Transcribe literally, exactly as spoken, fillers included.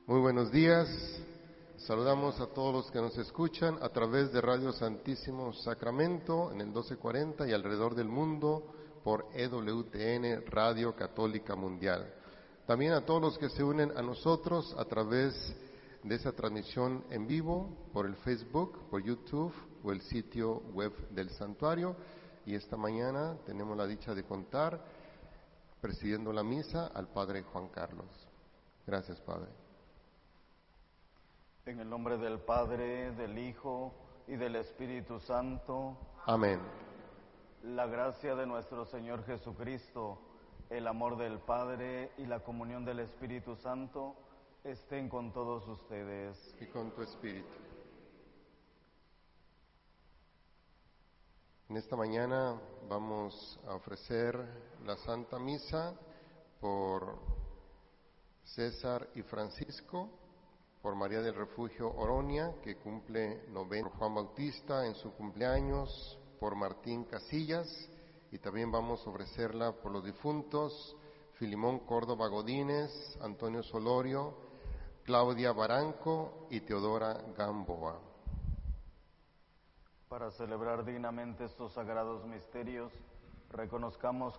Muy buenos días. Saludamos a todos los que nos escuchan a través de Radio Santísimo Sacramento en el doce cuarenta y alrededor del mundo por E W T N Radio Católica Mundial. También a todos los que se unen a nosotros a través de esa transmisión en vivo por el Facebook, por YouTube o el sitio web del santuario. Y esta mañana tenemos la dicha de contar, presidiendo la misa, al Padre Juan Carlos. Gracias, Padre. En el nombre del Padre, del Hijo y del Espíritu Santo. Amén. La gracia de nuestro Señor Jesucristo, el amor del Padre y la comunión del Espíritu Santo estén con todos ustedes. Y con tu espíritu. En esta mañana vamos a ofrecer la Santa Misa por César y Francisco, por María del Refugio Oronia, que cumple noventa, por Juan Bautista en su cumpleaños, por Martín Casillas, y también vamos a ofrecerla por los difuntos Filimón Córdoba Godínez, Antonio Solorio, Claudia Baranco y Teodora Gamboa. Para celebrar dignamente estos sagrados misterios, reconozcamos